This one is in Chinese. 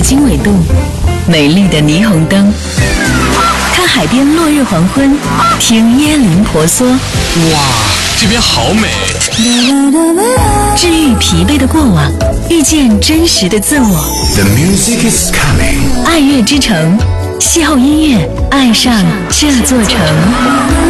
经纬度，美丽的霓虹灯，看海边落日黄昏，听椰林婆娑。 哇，这边好美！ 治愈疲惫的过往，遇见真实的自我。 The music is coming。 爱乐之城，邂逅音乐，爱上这座城。